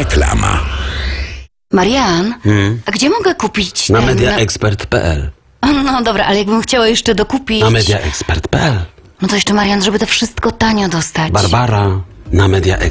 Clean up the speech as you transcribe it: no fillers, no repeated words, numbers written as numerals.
Reklama. Marian, a gdzie mogę kupić Na mediaexpert.pl. No dobra, ale jakbym chciała jeszcze dokupić... Na mediaexpert.pl. No to jeszcze, Marian, żeby to wszystko tanio dostać. Barbara, na mediaexpert.pl.